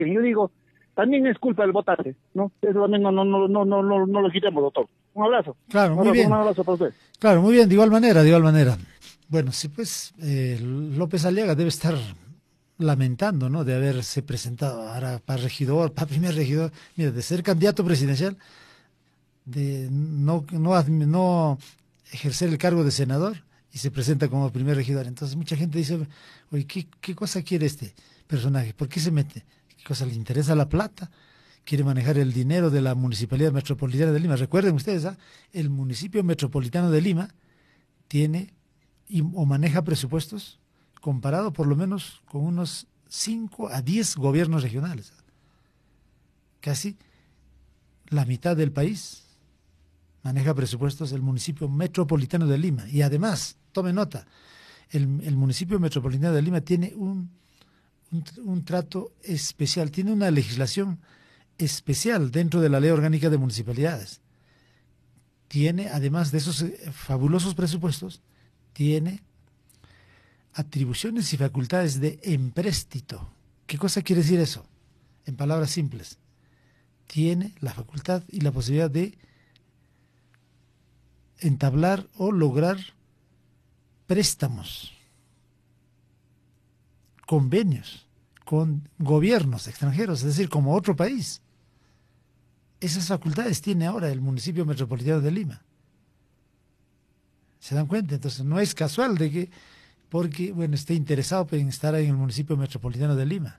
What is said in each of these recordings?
Yo digo, también es culpa del votante, ¿no? Eso también no lo quitemos, doctor. Un abrazo. Claro, muy bien. Un abrazo para usted. Claro, muy bien, de igual manera, de igual manera. Bueno, sí, pues López Aliaga debe estar lamentando, ¿no? De haberse presentado ahora para regidor, para primer regidor, mira, de ser candidato presidencial, de no ejercer el cargo de senador y se presenta como primer regidor. Entonces mucha gente dice, oye, ¿qué cosa quiere este personaje? ¿Por qué se mete? ¿Qué cosa le interesa la plata? ¿Quiere manejar el dinero de la Municipalidad Metropolitana de Lima? Recuerden ustedes, el municipio metropolitano de Lima tiene o maneja presupuestos comparado por lo menos con unos 5 a 10 gobiernos regionales. Casi la mitad del país maneja presupuestos el municipio metropolitano de Lima. Y además, tome nota, el municipio metropolitano de Lima tiene un trato especial, tiene una legislación especial dentro de la Ley Orgánica de Municipalidades. Tiene, además de esos fabulosos presupuestos, tiene atribuciones y facultades de empréstito. ¿Qué cosa quiere decir eso? En palabras simples, tiene la facultad y la posibilidad de entablar o lograr préstamos, convenios con gobiernos extranjeros, es decir, como otro país. Esas facultades tiene ahora el municipio metropolitano de Lima. ¿Se dan cuenta? Entonces no es casual de que, porque, bueno, esté interesado en estar en el municipio metropolitano de Lima.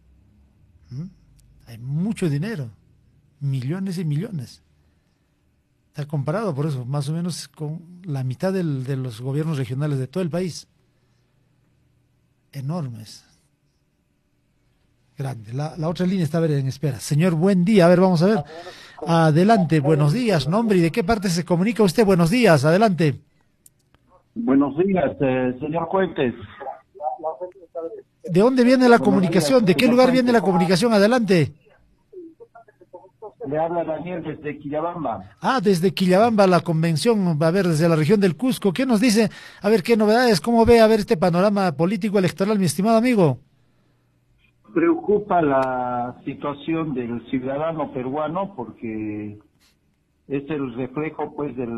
Hay mucho dinero, millones y millones. Está comparado, por eso, más o menos con la mitad de los gobiernos regionales de todo el país. Enormes. Grande. La otra línea está en espera. Señor, buen día. A ver, vamos a ver. Adelante, buenos días. Nombre y de qué parte se comunica usted. Buenos días, adelante. Buenos días, señor Fuentes. ¿De dónde viene la comunicación? ¿De qué lugar viene la comunicación? Adelante. Le habla Daniel desde Quillabamba. Desde Quillabamba, la convención, a ver, desde la región del Cusco. ¿Qué nos dice? A ver, ¿qué novedades? ¿Cómo ve, a ver, este panorama político electoral, mi estimado amigo? Preocupa la situación del ciudadano peruano porque es el reflejo, pues, de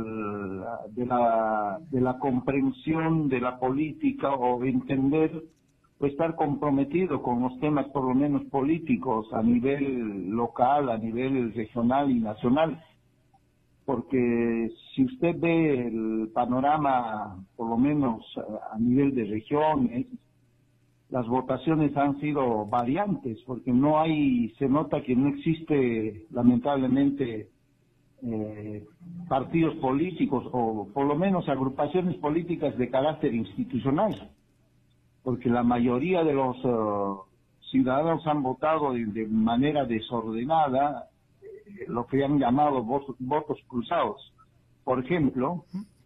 la comprensión de la política o entender o estar comprometido con los temas, por lo menos políticos, a nivel local, a nivel regional y nacional. Porque si usted ve el panorama, por lo menos a nivel de regiones, las votaciones han sido variantes, porque se nota que no existe, lamentablemente, partidos políticos o por lo menos agrupaciones políticas de carácter institucional, porque la mayoría de los ciudadanos han votado de manera desordenada, lo que han llamado votos cruzados. Por ejemplo,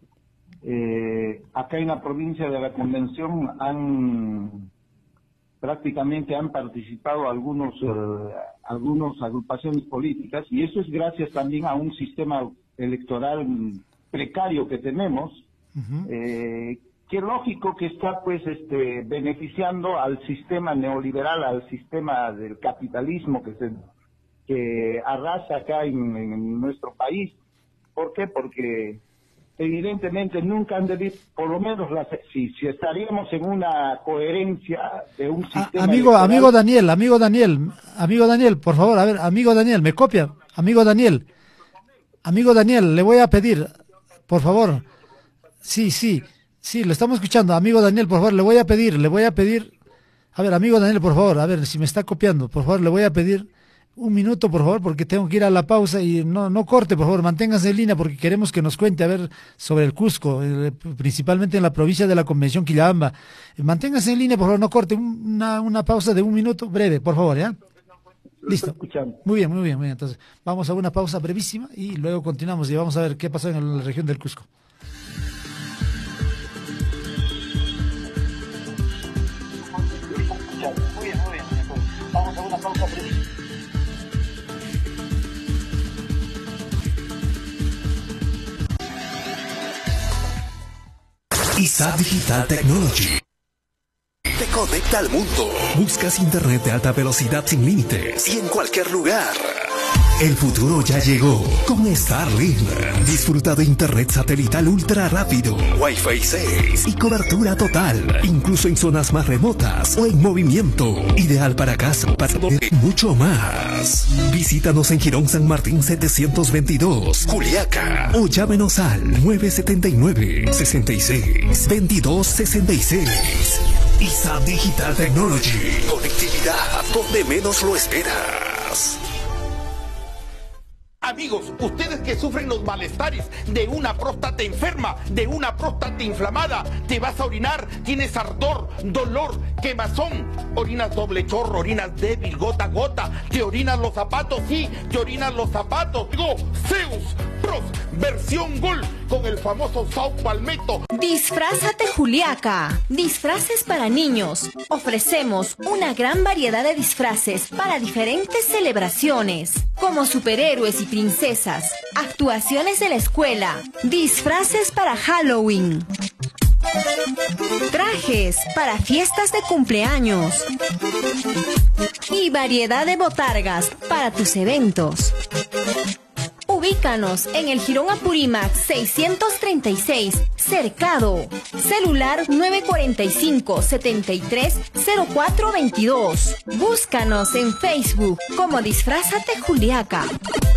acá en la provincia de la Convención prácticamente han participado algunas agrupaciones políticas, y eso es gracias también a un sistema electoral precario que tenemos, que lógico que está, pues, beneficiando al sistema neoliberal, al sistema del capitalismo que arrasa acá en nuestro país. ¿Por qué? Porque evidentemente nunca han debido, por lo menos si estaríamos en una coherencia de un sistema amigo Daniel, por favor, a ver, amigo Daniel, ¿me copia? Amigo Daniel, le voy a pedir, por favor, sí, lo estamos escuchando, amigo Daniel, por favor, le voy a pedir, a ver, amigo Daniel, por favor, a ver si me está copiando, por favor, le voy a pedir un minuto, por favor, porque tengo que ir a la pausa y no corte, por favor, manténganse en línea porque queremos que nos cuente, a ver, sobre el Cusco, principalmente en la provincia de la Convención Quillabamba. Manténganse en línea, por favor, no corte, una pausa de un minuto breve, por favor, ¿ya? Listo. Muy bien. Entonces, vamos a una pausa brevísima y luego continuamos y vamos a ver qué pasó en la región del Cusco. Muy bien. Vamos a una pausa brevísima. ISA Digital Technology te conecta al mundo. Buscas internet de alta velocidad sin límites y en cualquier lugar. El futuro ya llegó con Starlink. Disfruta de internet satelital ultra rápido, Wi-Fi 6 y cobertura total, incluso en zonas más remotas o en movimiento. Ideal para casa, para mucho más. Visítanos en Girón San Martín 722, Juliaca, o llámenos al 979-66-2266. ISA Digital Technology. Conectividad donde menos lo esperas. Amigos, ustedes que sufren los malestares de una próstata enferma, de una próstata inflamada, te vas a orinar, tienes ardor, dolor, quemazón, orinas doble chorro, orinas débil, gota a gota, te orinas los zapatos, sí, te orinas los zapatos. Digo, Zeus Pros, versión Gol, con el famoso Sao Palmetto. Disfrázate Juliaca, disfraces para niños. Ofrecemos una gran variedad de disfraces para diferentes celebraciones, como superhéroes y princesas, actuaciones de la escuela, disfraces para Halloween, trajes para fiestas de cumpleaños y variedad de botargas para tus eventos. Ubícanos en el Jirón Apurímac 636, Cercado. Celular 945-730422. Búscanos en Facebook como Disfrázate Juliaca.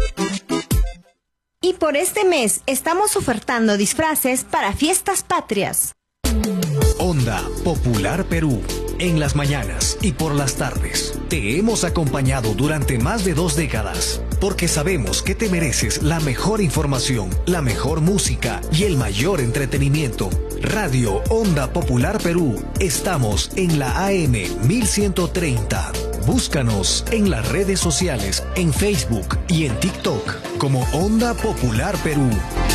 Y por este mes estamos ofertando disfraces para fiestas patrias. Onda Popular Perú. En las mañanas y por las tardes. Te hemos acompañado durante más de 2 décadas, porque sabemos que te mereces la mejor información, la mejor música y el mayor entretenimiento. Radio Onda Popular Perú. Estamos en la AM 1130. Búscanos en las redes sociales, en Facebook y en TikTok como Onda Popular Perú.